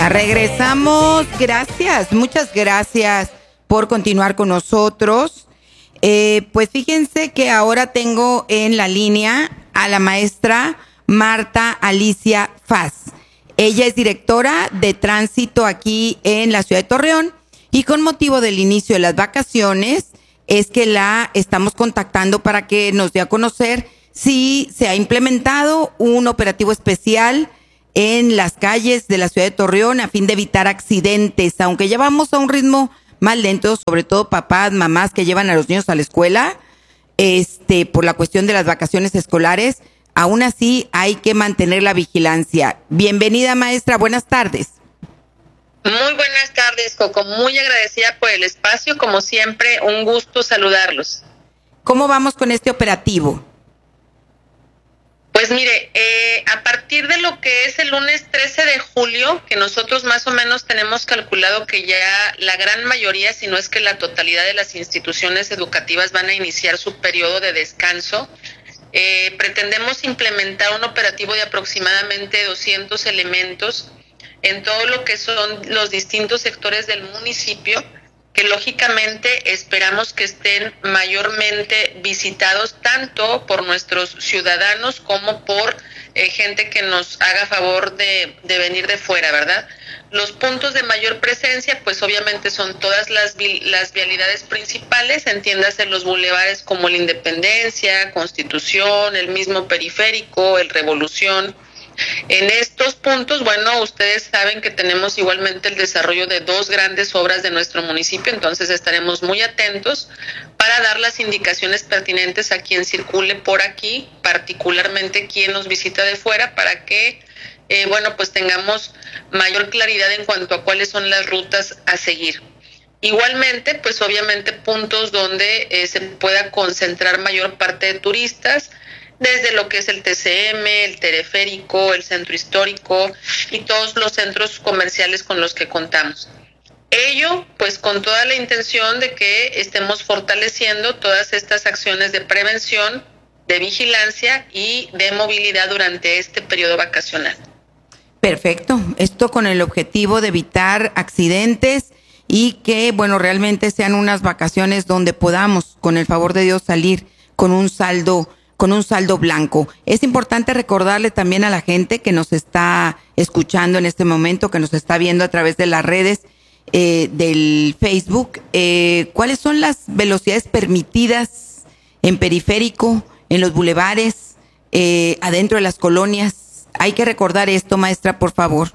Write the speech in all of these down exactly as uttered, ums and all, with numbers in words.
Regresamos, gracias, muchas gracias por continuar con nosotros. Eh, pues fíjense que ahora tengo en la línea a la maestra Marta Alicia Faz. Ella es directora de tránsito aquí en la ciudad de Torreón y con motivo del inicio de las vacaciones es que la estamos contactando para que nos dé a conocer si se ha implementado un operativo especial en las calles de la ciudad de Torreón a fin de evitar accidentes, aunque ya vamos a un ritmo más lento, sobre todo papás, mamás que llevan a los niños a la escuela, este, por la cuestión de las vacaciones escolares, aún así hay que mantener la vigilancia. Bienvenida, maestra, buenas tardes. Muy buenas tardes, Coco, muy agradecida por el espacio, como siempre, un gusto saludarlos. ¿Cómo vamos con este operativo? Pues mire, eh, a partir de lo que es el lunes trece de julio, que nosotros más o menos tenemos calculado que ya la gran mayoría, si no es que la totalidad de las instituciones educativas van a iniciar su periodo de descanso, eh, pretendemos implementar un operativo de aproximadamente doscientos elementos en todo lo que son los distintos sectores del municipio, que lógicamente esperamos que estén mayormente visitados tanto por nuestros ciudadanos como por eh, gente que nos haga favor de, de venir de fuera, ¿verdad? Los puntos de mayor presencia, pues obviamente son todas las, vi- las vialidades principales, entiéndase los bulevares como la Independencia, Constitución, el mismo Periférico, el Revolución. En estos puntos, bueno, ustedes saben que tenemos igualmente el desarrollo de dos grandes obras de nuestro municipio, entonces estaremos muy atentos para dar las indicaciones pertinentes a quien circule por aquí, particularmente quien nos visita de fuera, para que, eh, bueno, pues tengamos mayor claridad en cuanto a cuáles son las rutas a seguir. Igualmente, pues obviamente puntos donde eh, se pueda concentrar mayor parte de turistas, desde lo que es el T C M, el Teleférico, el Centro Histórico y todos los centros comerciales con los que contamos. Ello, pues con toda la intención de que estemos fortaleciendo todas estas acciones de prevención, de vigilancia y de movilidad durante este periodo vacacional. Perfecto, esto con el objetivo de evitar accidentes y que, bueno, realmente sean unas vacaciones donde podamos, con el favor de Dios, salir con un saldo con un saldo blanco. Es importante recordarle también a la gente que nos está escuchando en este momento, que nos está viendo a través de las redes eh, del Facebook, eh, cuáles son las velocidades permitidas en periférico, en los bulevares, eh, adentro de las colonias. Hay que recordar esto, maestra, por favor.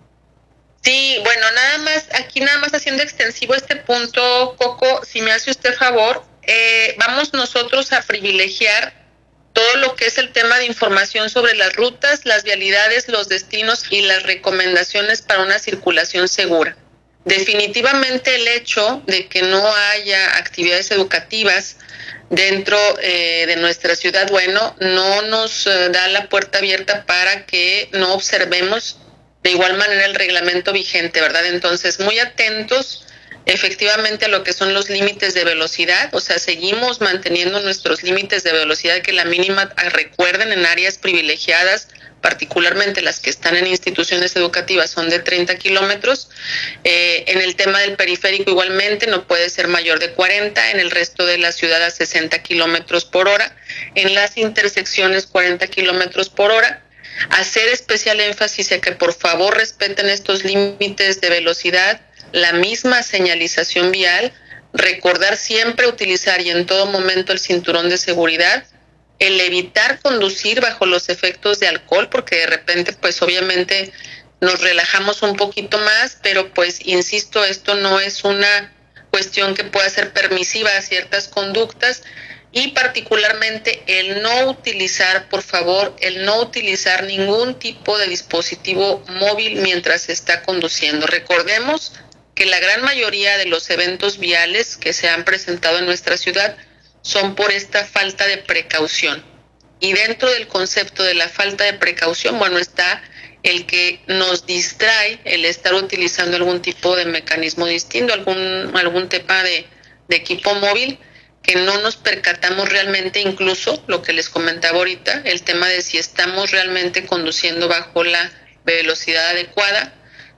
Sí, bueno, nada más, aquí nada más haciendo extensivo este punto, Coco, si me hace usted favor, eh, vamos nosotros a privilegiar todo lo que es el tema de información sobre las rutas, las vialidades, los destinos y las recomendaciones para una circulación segura. Definitivamente el hecho de que no haya actividades educativas dentro eh, de nuestra ciudad, bueno, no nos eh, da la puerta abierta para que no observemos de igual manera el reglamento vigente, ¿verdad? Entonces, muy atentos efectivamente a lo que son los límites de velocidad, o sea, seguimos manteniendo nuestros límites de velocidad, que la mínima, recuerden, en áreas privilegiadas, particularmente las que están en instituciones educativas, son de treinta kilómetros. Eh, en el tema del periférico igualmente no puede ser mayor de cuarenta, en el resto de la ciudad a sesenta kilómetros por hora, en las intersecciones cuarenta kilómetros por hora. Hacer especial énfasis a que por favor respeten estos límites de velocidad, la misma señalización vial, recordar siempre utilizar y en todo momento el cinturón de seguridad, el evitar conducir bajo los efectos de alcohol, porque de repente pues obviamente nos relajamos un poquito más, pero pues insisto, esto no es una cuestión que pueda ser permisiva a ciertas conductas, y particularmente el no utilizar, por favor, el no utilizar ningún tipo de dispositivo móvil mientras se está conduciendo. Recordemos que la gran mayoría de los eventos viales que se han presentado en nuestra ciudad son por esta falta de precaución. Y dentro del concepto de la falta de precaución, bueno, está el que nos distrae el estar utilizando algún tipo de mecanismo distinto, algún, algún tema de, de equipo móvil, que no nos percatamos realmente, incluso lo que les comentaba ahorita, el tema de si estamos realmente conduciendo bajo la velocidad adecuada.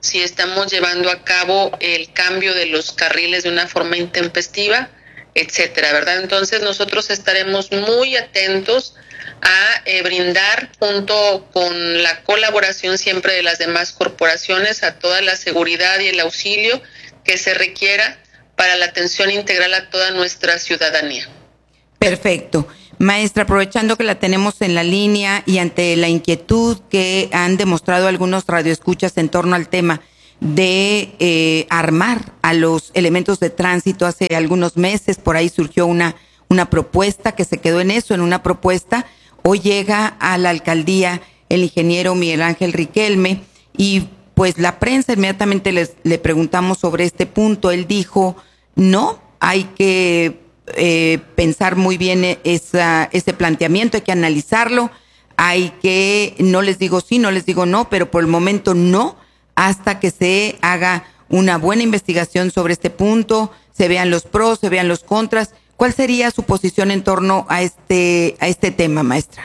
si estamos llevando a cabo el cambio de los carriles de una forma intempestiva, etcétera, ¿verdad? Entonces nosotros estaremos muy atentos a eh, brindar, junto con la colaboración siempre de las demás corporaciones, a toda la seguridad y el auxilio que se requiera para la atención integral a toda nuestra ciudadanía. Perfecto. Maestra, aprovechando que la tenemos en la línea y ante la inquietud que han demostrado algunos radioescuchas en torno al tema de eh, armar a los elementos de tránsito, hace algunos meses por ahí surgió una, una propuesta que se quedó en eso, en una propuesta. Hoy llega a la alcaldía el ingeniero Miguel Ángel Riquelme y pues la prensa inmediatamente les, le preguntamos sobre este punto. Él dijo, no, hay que eh, pensar muy bien esa, ese planteamiento, hay que analizarlo, hay que, no les digo sí, no les digo no, pero por el momento no, hasta que se haga una buena investigación sobre este punto, se vean los pros, se vean los contras. ¿Cuál sería su posición en torno a este, a este tema, maestra?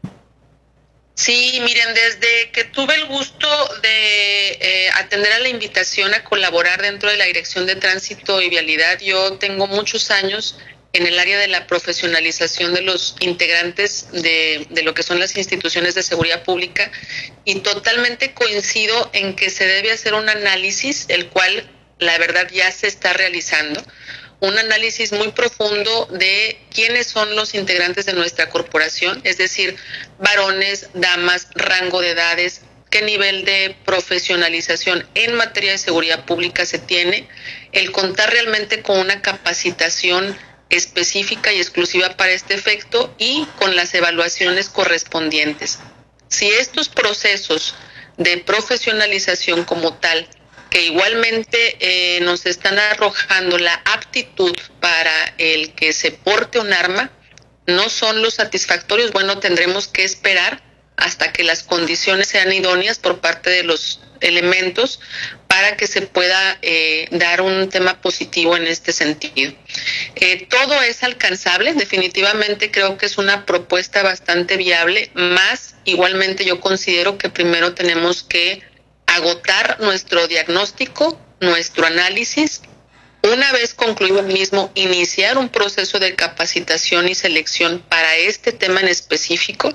Sí, miren, desde que tuve el gusto de eh, atender a la invitación a colaborar dentro de la Dirección de Tránsito y Vialidad, yo tengo muchos años en el área de la profesionalización de los integrantes de, de lo que son las instituciones de seguridad pública, y totalmente coincido en que se debe hacer un análisis, el cual la verdad ya se está realizando, un análisis muy profundo de quiénes son los integrantes de nuestra corporación, es decir, varones, damas, rango de edades, qué nivel de profesionalización en materia de seguridad pública se tiene, el contar realmente con una capacitación específica y exclusiva para este efecto y con las evaluaciones correspondientes. Si estos procesos de profesionalización como tal, que igualmente eh, nos están arrojando la aptitud para el que se porte un arma, no son los satisfactorios, bueno, tendremos que esperar hasta que las condiciones sean idóneas por parte de los elementos para que se pueda eh, dar un tema positivo en este sentido. Eh, todo es alcanzable, definitivamente creo que es una propuesta bastante viable, más igualmente yo considero que primero tenemos que agotar nuestro diagnóstico, nuestro análisis. Una vez concluido el mismo, iniciar un proceso de capacitación y selección para este tema en específico,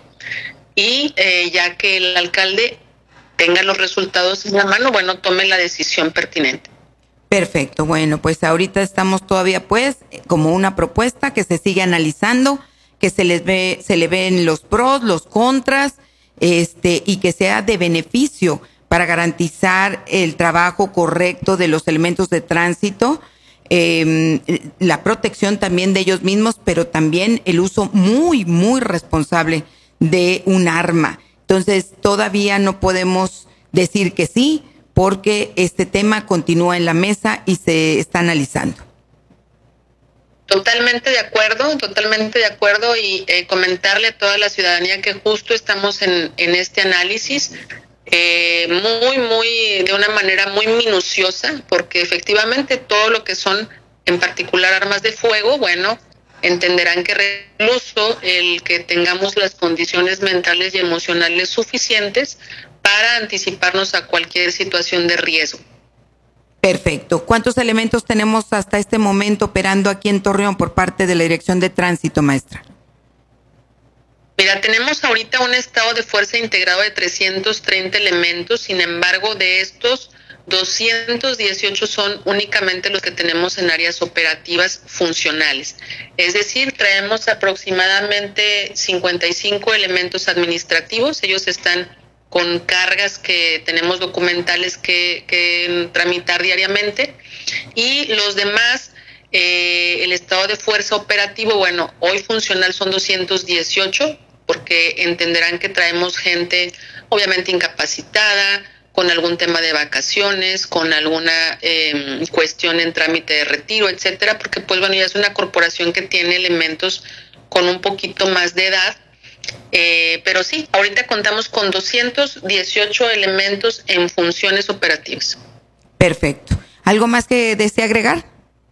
y eh, ya que el alcalde tenga los resultados en la mano, bueno, tome la decisión pertinente. Perfecto, bueno, pues ahorita estamos todavía pues como una propuesta que se sigue analizando, que se les ve, se le ven los pros, los contras, este, y que sea de beneficio para garantizar el trabajo correcto de los elementos de tránsito, eh, la protección también de ellos mismos, pero también el uso muy, muy responsable de un arma. Entonces, todavía no podemos decir que sí, porque este tema continúa en la mesa y se está analizando. Totalmente de acuerdo, totalmente de acuerdo, y eh, comentarle a toda la ciudadanía que justo estamos en, en este análisis, eh, muy, muy, de una manera muy minuciosa, porque efectivamente todo lo que son, en particular armas de fuego, bueno, entenderán que el uso, el que tengamos las condiciones mentales y emocionales suficientes para anticiparnos a cualquier situación de riesgo. Perfecto. ¿Cuántos elementos tenemos hasta este momento operando aquí en Torreón por parte de la Dirección de Tránsito, maestra? Mira, tenemos ahorita un estado de fuerza integrado de trescientos treinta elementos, sin embargo, de estos, doscientos dieciocho son únicamente los que tenemos en áreas operativas funcionales. Es decir, traemos aproximadamente cincuenta y cinco elementos administrativos, ellos están con cargas que tenemos documentales que, que tramitar diariamente, y los demás, eh, el estado de fuerza operativo, bueno, hoy funcional son doscientos dieciocho, porque entenderán que traemos gente obviamente incapacitada, con algún tema de vacaciones, con alguna eh, cuestión en trámite de retiro, etcétera, porque pues bueno, ya es una corporación que tiene elementos con un poquito más de edad, eh, pero sí, ahorita contamos con doscientos dieciocho elementos en funciones operativas. Perfecto. ¿Algo más que desee agregar?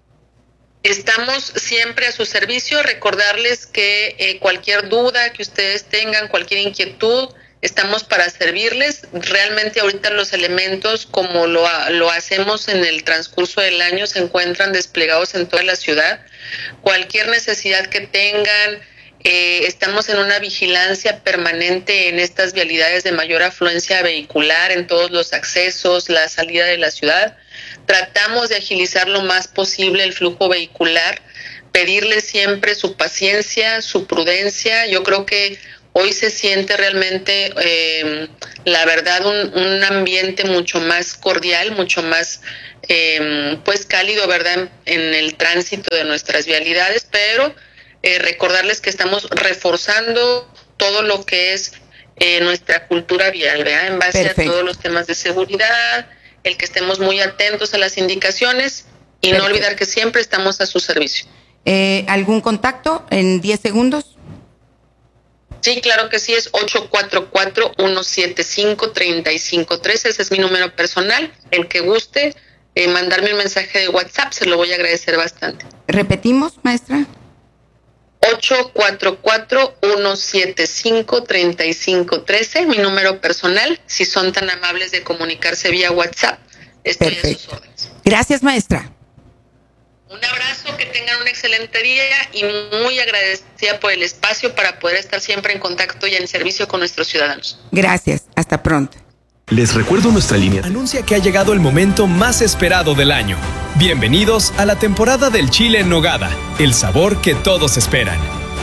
Estamos siempre a su servicio, recordarles que eh, cualquier duda que ustedes tengan, cualquier inquietud, estamos para servirles. Realmente ahorita los elementos, como lo, lo hacemos en el transcurso del año, se encuentran desplegados en toda la ciudad. Cualquier necesidad que tengan, eh, estamos en una vigilancia permanente en estas vialidades de mayor afluencia vehicular, en todos los accesos, la salida de la ciudad. Tratamos de agilizar lo más posible el flujo vehicular, pedirles siempre su paciencia, su prudencia. Yo creo que hoy se siente realmente, eh, la verdad, un, un ambiente mucho más cordial, mucho más eh, pues cálido, ¿verdad?, en, en el tránsito de nuestras vialidades, pero eh, recordarles que estamos reforzando todo lo que es eh, nuestra cultura vial, ¿verdad?, en base Perfecto. a todos los temas de seguridad, el que estemos muy atentos a las indicaciones y Perfecto. no olvidar que siempre estamos a su servicio. Eh, ¿Algún contacto en diez segundos? Sí, claro que sí, es ocho cuatro cuatro, uno siete cinco, tres cinco tres, ese es mi número personal. El que guste eh, mandarme un mensaje de WhatsApp, se lo voy a agradecer bastante. ¿Repetimos, maestra? ocho cuatro cuatro, uno siete cinco, tres cinco uno tres, mi número personal. Si son tan amables de comunicarse vía WhatsApp, estoy Perfecto. a sus órdenes. Gracias, maestra. Un abrazo, que tengan un excelente día y muy agradecida por el espacio para poder estar siempre en contacto y en servicio con nuestros ciudadanos. Gracias, hasta pronto. Les recuerdo nuestra línea. Anuncia que ha llegado el momento más esperado del año. Bienvenidos a la temporada del chile en nogada, el sabor que todos esperan.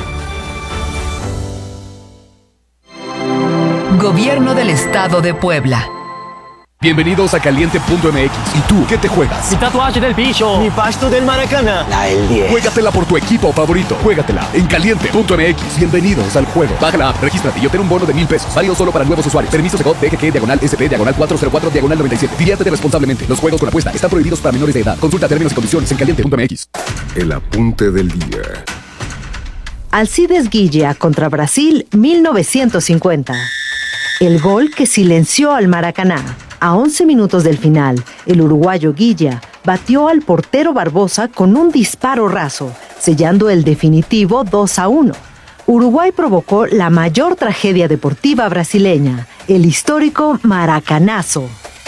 Gobierno del Estado de Puebla. Bienvenidos a Caliente punto M X. ¿Y tú qué te juegas? Mi tatuaje del bicho. Mi pasto del Maracaná. La el diez. Juégatela por tu equipo favorito. Juégatela en Caliente punto M X. Bienvenidos al juego. Baja la app, regístrate y obtén un bono de mil pesos. Válido solo para nuevos usuarios. Permiso Segov D G G diagonal S P diagonal cuatro cero cuatro diagonal noventa y siete. Diviértete responsablemente. Los juegos con apuesta están prohibidos para menores de edad. Consulta términos y condiciones en Caliente punto M X. El apunte del día. Alcides Guilla contra Brasil mil novecientos cincuenta. El gol que silenció al Maracaná. A once minutos del final, el uruguayo Guilla batió al portero Barbosa con un disparo raso, sellando el definitivo dos a uno. Uruguay provocó la mayor tragedia deportiva brasileña, el histórico Maracanazo.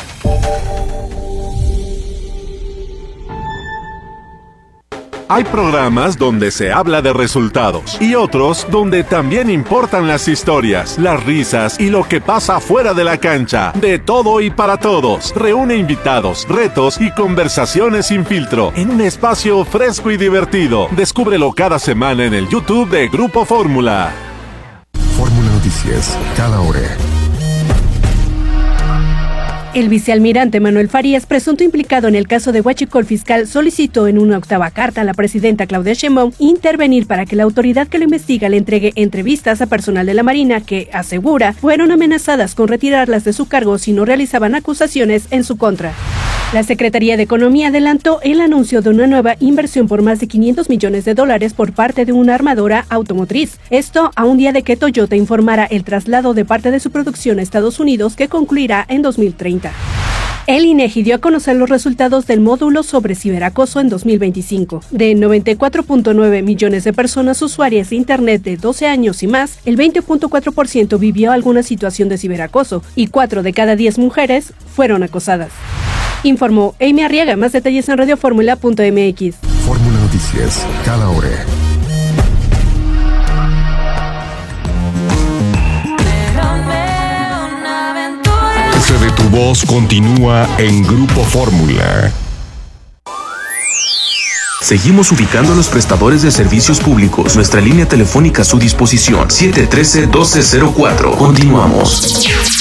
Hay programas donde se habla de resultados y otros donde también importan las historias, las risas y lo que pasa fuera de la cancha. De todo y para todos. Reúne invitados, retos y conversaciones sin filtro en un espacio fresco y divertido. Descúbrelo cada semana en el YouTube de Grupo Fórmula. Fórmula Noticias, cada hora. El vicealmirante Manuel Farías, presunto implicado en el caso de huachicol fiscal, solicitó en una octava carta a la presidenta Claudia Sheinbaum intervenir para que la autoridad que lo investiga le entregue entrevistas a personal de la Marina que, asegura, fueron amenazadas con retirarlas de su cargo si no realizaban acusaciones en su contra. La Secretaría de Economía adelantó el anuncio de una nueva inversión por más de quinientos millones de dólares por parte de una armadora automotriz. Esto a un día de que Toyota informara el traslado de parte de su producción a Estados Unidos, que concluirá en dos mil treinta. El INEGI dio a conocer los resultados del módulo sobre ciberacoso en dos mil veinticinco. De noventa y cuatro punto nueve millones de personas usuarias de Internet de doce años y más, el veinte punto cuatro por ciento vivió alguna situación de ciberacoso y cuatro de cada diez mujeres fueron acosadas. Informó Amy Arriaga. Más detalles en radio fórmula punto m x. Fórmula Noticias, cada hora. De tu voz continúa en Grupo Fórmula. Seguimos ubicando a los prestadores de servicios públicos. Nuestra línea telefónica a su disposición, siete uno tres, uno dos cero cuatro. Continuamos.